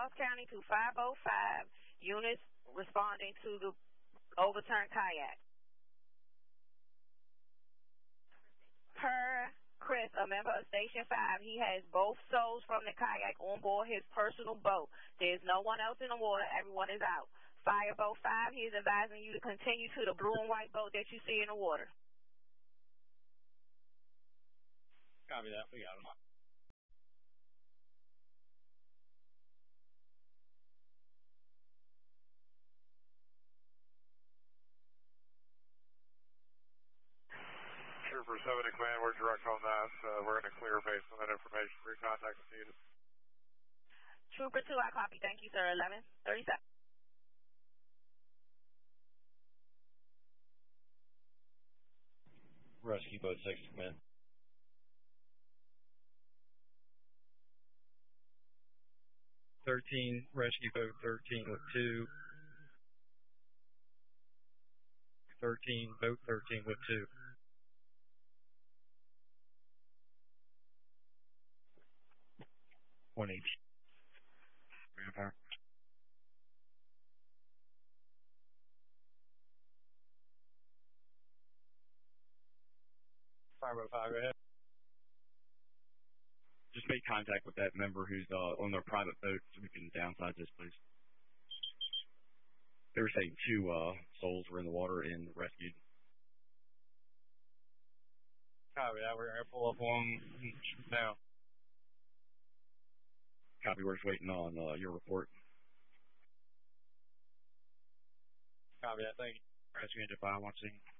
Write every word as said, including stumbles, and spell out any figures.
Ross County to five oh five. Units responding to the overturned kayak. Per Chris, a member of Station five, he has both souls from the kayak on board his personal boat. There is no one else in the water. Everyone is out. Fireboat five, he is advising you to continue to the blue and white boat that you see in the water. Copy that. We got him. Trooper seven to command, we're direct on that. Uh, we're in a clear based on that information. Recontact if needed. Trooper two, I copy. Thank you, sir. eleven thirty-seven. Rescue boat six to command. thirteen, rescue boat thirteen with two. thirteen, boat thirteen with two. one H. Manpower. five oh five, go ahead. Just make contact with that member who's uh, on their private boat so we can downsize this, please. They were saying two uh, souls were in the water and rescued. Copy that. We're going to pull up one now. Copy. We're just waiting on uh, your report. Copy that. Thank you. Rescue Engine five, one scene.